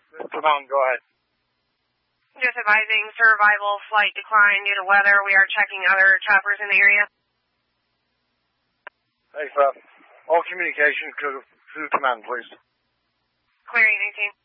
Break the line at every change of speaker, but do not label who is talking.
Command, go ahead.
Just advising survival flight decline due to weather. We are checking other choppers in the area.
Hey, all communication to command, please.
Clearing 18.